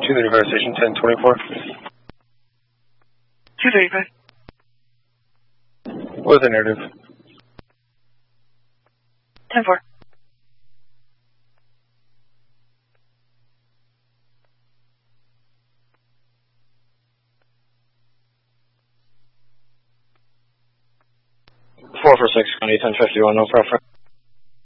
235 station 1024. 235. What was the narrative? 10-4. Four for 6, County 1051, no preference.